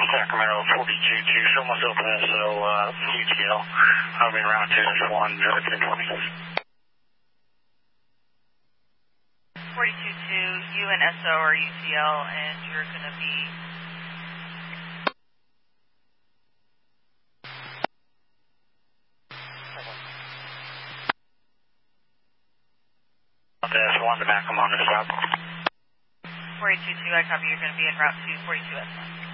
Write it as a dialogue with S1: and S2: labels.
S1: Sacramento 42 to show myself in SO UTL. I'll be around 2-1, 1020.
S2: 42 to UNSO or UTL, and you're going to be...
S1: S1 to back, I'm on this route.
S2: 42-2, I copy, you're going to be en route to 42S1.